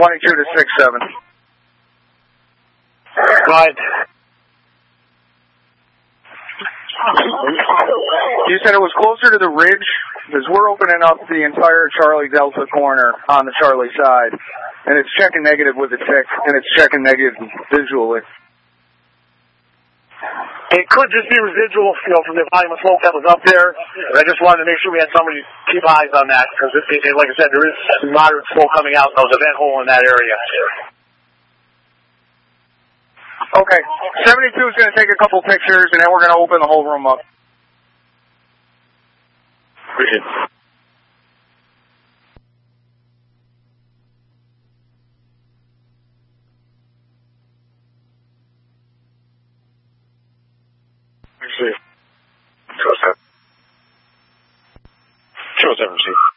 22 to 67. Right. You said it was closer to the ridge, because we're opening up the entire Charlie Delta corner on the Charlie side, and it's checking negative with the tick, and it's checking negative visually. It could just be residual, from the volume of smoke that was up there. And I just wanted to make sure we had somebody to keep eyes on that, because like I said, there is moderate smoke coming out. There was a vent hole in that area. Okay, 72 is going to take a couple pictures, and then we're going to open the whole room up. Appreciate it. Show 7. Show 7, see.